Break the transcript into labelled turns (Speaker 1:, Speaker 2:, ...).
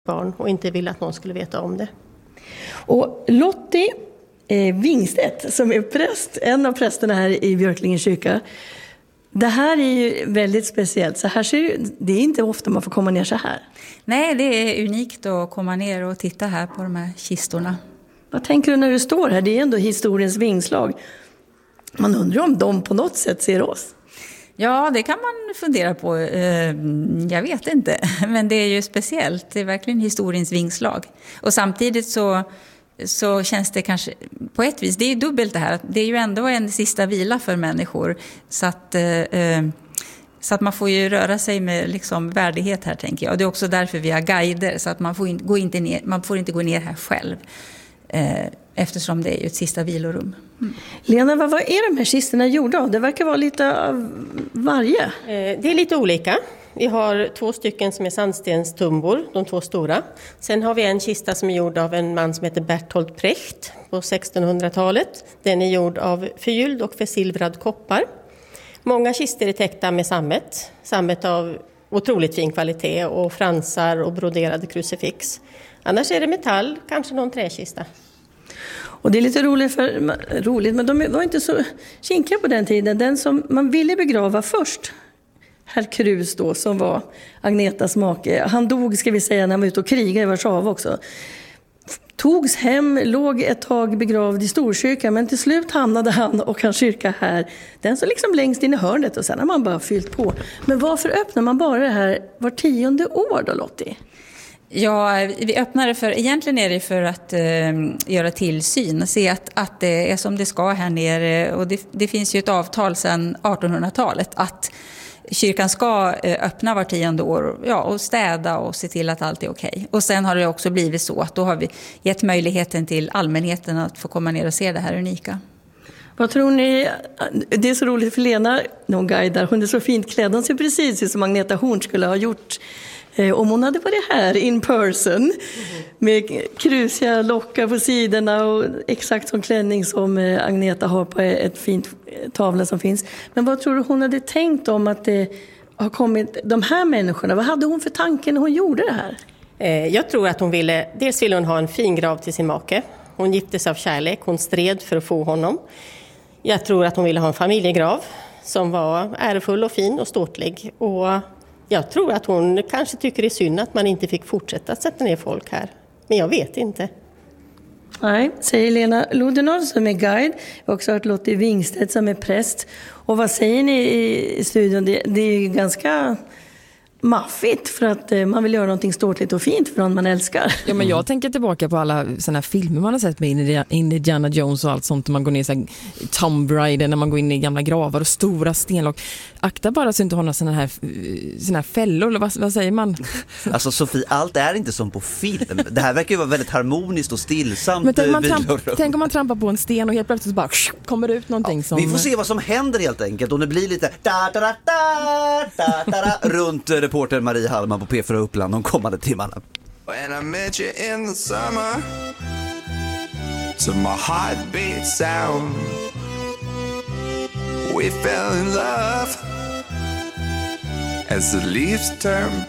Speaker 1: barn och inte ville att någon skulle veta om det.
Speaker 2: Och Lottie Wingstedt som är präst, en av prästerna här i Björklinge kyrka. Det här är ju väldigt speciellt. Så här det är inte ofta man får komma ner så här.
Speaker 3: Nej, det är unikt att komma ner och titta här på de här kistorna. Vad
Speaker 2: tänker du när du står här? Det är ändå historiens vingslag. Man undrar om de på något sätt ser oss.
Speaker 3: Ja, det kan man fundera på. Jag vet inte. Men det är ju speciellt. Det är verkligen historiens vingslag. Och samtidigt så känns det kanske på ett vis, det är dubbelt det här. Det är ju ändå en sista vila för människor. Så att man får ju röra sig med liksom värdighet här, tänker jag. Och det är också därför vi har guider. Så att man får inte gå ner här själv. Eftersom det är ju ett sista vilorum.
Speaker 2: Lena, vad är de här kistorna gjorda av? Det verkar vara lite av varje.
Speaker 1: Det är lite olika. Vi har 2 stycken som är sandstenstumbor, de 2 stora. Sen har vi en kista som är gjord av en man som heter Bertolt Brecht på 1600-talet. Den är gjord av förgylld och försilvrad koppar. Många kistor är täckta med sammet. Sammet av otroligt fin kvalitet och fransar och broderade krucifix. Annars är det metall, kanske någon träkista.
Speaker 2: Och det är lite roligt, men de var inte så kinkiga på den tiden. Den som man ville begrava först, herr Krus då, som var Agnetas make. Han dog, ska vi säga, när han var ute och krigade i Warszawa också. Togs hem, låg ett tag begravd i Storkyrkan, men till slut hamnade han och hans kyrka här. Den så liksom längst in i hörnet och sen har man bara fyllt på. Men varför öppnar man bara det här var 10:e år då, Lottie?
Speaker 3: Ja, vi öppnar det egentligen är det för att göra tillsyn och se att det är som det ska här nere. Och det finns ju ett avtal sedan 1800-talet att kyrkan ska öppna var 10:e år, ja, och städa och se till att allt är okej. Och sen har det också blivit så att då har vi gett möjligheten till allmänheten att få komma ner och se det här unika.
Speaker 2: Vad tror ni? Det är så roligt för Lena, någon guidar. Hon är så fint klädd. Hon ser precis ut som Agneta Horn skulle ha gjort om hon hade varit här in person. Med krusiga lockar på sidorna och exakt som klänning som Agneta har på ett fint tavla som finns. Men vad tror du hon hade tänkt om att det har kommit de här människorna? Vad hade hon för tanke när hon gjorde det här?
Speaker 1: Jag tror att dels ville hon ha en fin grav till sin make. Hon gifte sig av kärlek, hon stred för att få honom. Jag tror att hon ville ha en familjegrav som var ärefull och fin och ståtlig. Och jag tror att hon kanske tycker det är synd att man inte fick fortsätta att sätta ner folk här. Men jag vet inte.
Speaker 2: Nej, säger Lena Lodenor som är guide. Jag har också hört Lottie Wingstedt som är präst. Och vad säger ni i studion? Det är ju ganska maffigt för att man vill göra någonting ståtligt och fint för någon man älskar.
Speaker 4: Ja, men jag tänker tillbaka på alla såna här filmer man har sett med Indiana Jones och allt sånt. Man går ner så här, Tomb Raider, när man går in i gamla gravar och stora stenlock. Akta bara så inte har några såna här fällor, eller vad säger man?
Speaker 5: Alltså Sofie, allt är inte som på film. Det här verkar ju vara väldigt harmoniskt och stillsamt.
Speaker 4: Men tänk om man trampar på en sten och helt plötsligt bara kommer det ut någonting som...
Speaker 5: Vi får se vad som händer helt enkelt. Om det blir lite runt reporter Marie Hallman på P4 Uppland de kommande timmarna.
Speaker 6: When I met you in the summer, to my heartbeat sound, we fell in love as the leaves turn